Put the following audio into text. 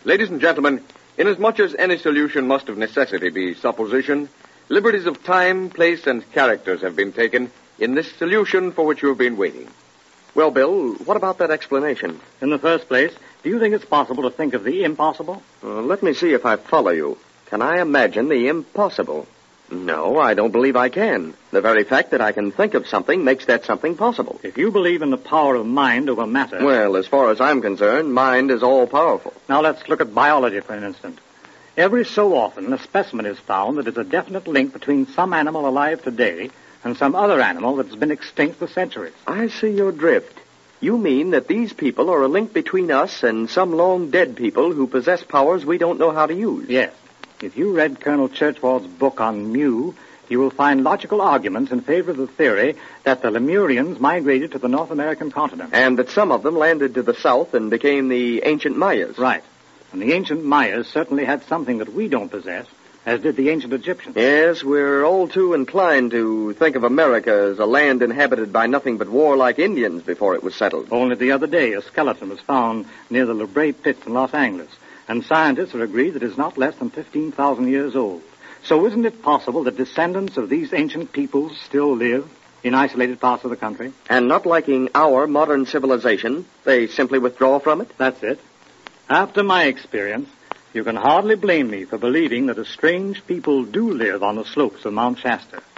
Ladies and gentlemen, inasmuch as any solution must of necessity be supposition, liberties of time, place, and characters have been taken in this solution for which you have been waiting. Well, Bill, what about that explanation? In the first place, do you think it's possible to think of the impossible? Let me see if I follow you. Can I imagine the impossible? No, I don't believe I can. The very fact that I can think of something makes that something possible. If you believe in the power of mind over matter... Well, as far as I'm concerned, mind is all-powerful. Now let's look at biology for an instant. Every so often, a specimen is found that is a definite link between some animal alive today and some other animal that has been extinct for centuries. I see your drift. You mean that these people are a link between us and some long-dead people who possess powers we don't know how to use? Yes. If you read Colonel Churchward's book on Mu, you will find logical arguments in favor of the theory that the Lemurians migrated to the North American continent. And that some of them landed to the south and became the ancient Mayas. Right. And the ancient Mayas certainly had something that we don't possess, as did the ancient Egyptians. Yes, we're all too inclined to think of America as a land inhabited by nothing but warlike Indians before it was settled. Only the other day, a skeleton was found near the La Brea pits in Los Angeles, and scientists are agreed that it's not less than 15,000 years old. So isn't it possible that descendants of these ancient peoples still live in isolated parts of the country? And not liking our modern civilization, they simply withdraw from it? That's it. After my experience, you can hardly blame me for believing that a strange people do live on the slopes of Mount Shasta.